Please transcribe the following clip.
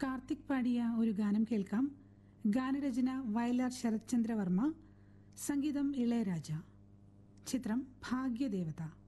കാർത്തിക് പാടിയ ഒരു ഗാനം കേൾക്കാം. ഗാനരചന വയലാർ ശരത്ചന്ദ്ര വർമ്മ, സംഗീതം ഇളയരാജ. ചിത്രം ഭാഗ്യദേവത.